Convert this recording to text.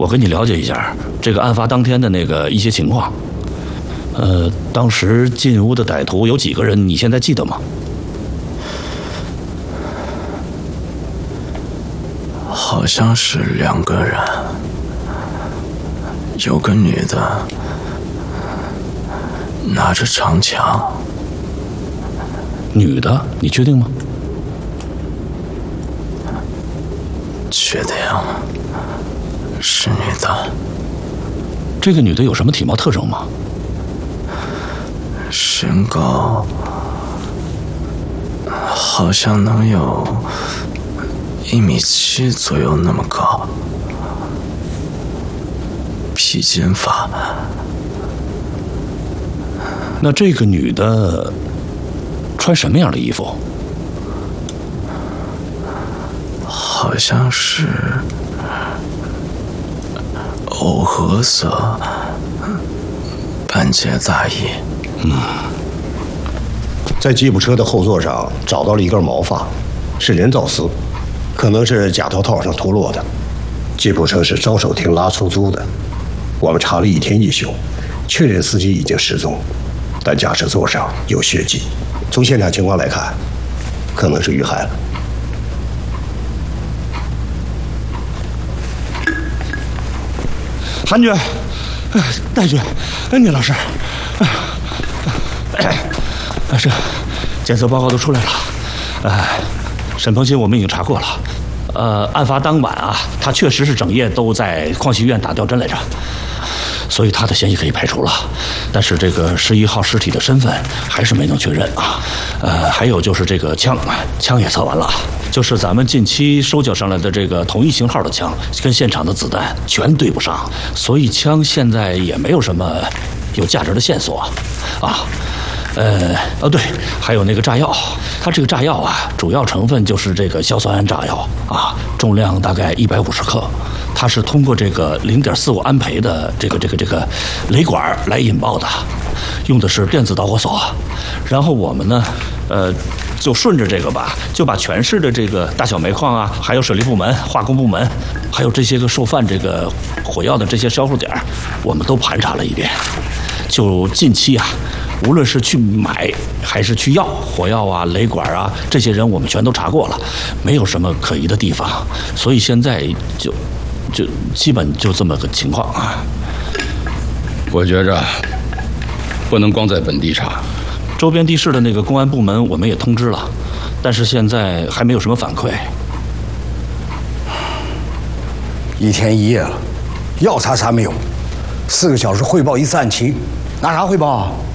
我跟你了解一下这个案发当天的那个一些情况。当时进屋的歹徒有几个人？你现在记得吗？ 好像是2个人，有个女的拿着长枪。 女的？你确定吗？ 确定，是女的。 这个女的有什么体貌特征吗？ 身高好像能有1.7米左右那么高，披肩发。 那这个女的穿什么样的衣服？ 好像是藕荷色半截大衣。 在吉普车的后座上找到了一根毛发，是人造丝，可能是假头套上脱落的。吉普车是招手亭拉出租的，我们查了1天1宿，确认司机已经失踪，但驾驶座上有血迹，从现场情况来看，可能是遇害了。 韩局，戴局，聂老师，这检测报告都出来了，沈鹏鑫我们已经查过了，案发当晚啊，他确实是整夜都在矿西医院打吊针来着，所以他的嫌疑可以排除了。但是这个11号尸体的身份还是没能确认啊。还有就是这个枪也测完了，就是咱们近期收缴上来的这个同一型号的枪，跟现场的子弹全对不上，所以枪现在也没有什么有价值的线索啊。对，还有那个炸药，它这个炸药啊，主要成分就是这个硝酸铵炸药啊，重量大概150克，它是通过这个0.45安培的这个雷管来引爆的，用的是电子导火索。然后我们呢，就顺着这个吧，就把全市的这个大小煤矿啊，还有水利部门、化工部门，还有这些个受犯这个火药的这些销售点，我们都盘查了一遍。就近期啊，无论是去买还是去要火药啊、雷管啊，这些人我们全都查过了，没有什么可疑的地方，所以现在就基本就这么个情况啊。 我觉着不能光在本地查， 周边地市的那个公安部门我们也通知了，但是现在还没有什么反馈。 1天1夜了，要查没有，4个小时汇报一次案情，拿啥汇报啊？